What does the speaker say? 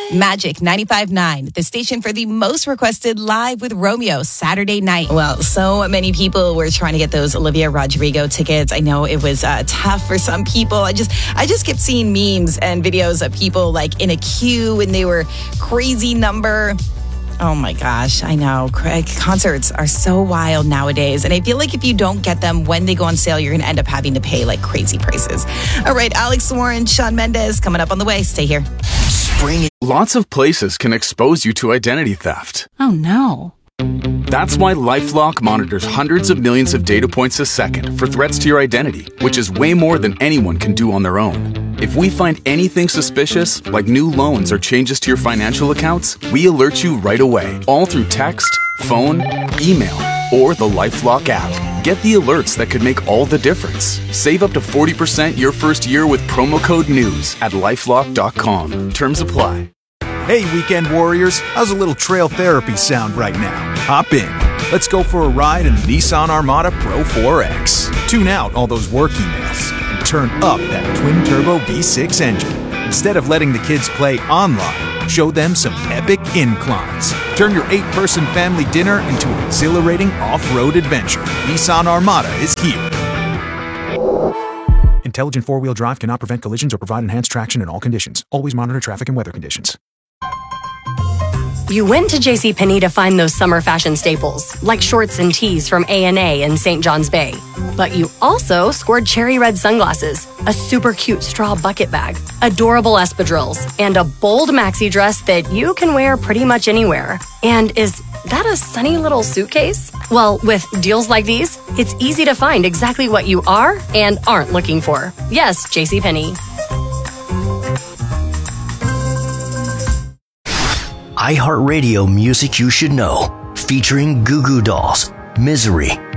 Magic 95.9, the station for the most requested Live with Romeo Saturday night. Well, so many people were trying to get those Olivia Rodrigo tickets. I know it was tough for some people. I just kept seeing memes and videos of people like in a queue and they were crazy number. Oh my gosh, I know. Concerts are so wild nowadays. And I feel like if you don't get them when they go on sale, you're going to end up having to pay like crazy prices. All right, Alex Warren, Shawn Mendes coming up on the way. Stay here. Spring. Lots of places can expose you to identity theft. Oh no. That's why LifeLock monitors hundreds of millions of data points a second for threats to your identity, which is way more than anyone can do on their own. If we find anything suspicious, like new loans or changes to your financial accounts, we alert you right away, all through text, phone, email, or the LifeLock app. Get the alerts that could make all the difference. Save up to 40% your first year with promo code NEWS at LifeLock.com. Terms apply. Hey, weekend warriors, how's a little trail therapy sound right now? Hop in. Let's go for a ride in the Nissan Armada Pro 4X. Tune out all those work emails and turn up that twin-turbo V6 engine. Instead of letting the kids play online, show them some epic inclines. Turn your 8-person family dinner into an exhilarating off-road adventure. Nissan Armada is here. Intelligent four-wheel drive cannot prevent collisions or provide enhanced traction in all conditions. Always monitor traffic and weather conditions. You went to JCPenney to find those summer fashion staples, like shorts and tees from A&A in St. John's Bay. But you also scored cherry red sunglasses, a super cute straw bucket bag, adorable espadrilles, and a bold maxi dress that you can wear pretty much anywhere. And is that a sunny little suitcase? Well, with deals like these, it's easy to find exactly what you are and aren't looking for. Yes, JCPenney. iHeartRadio Music You Should Know, featuring Goo Goo Dolls, Misery,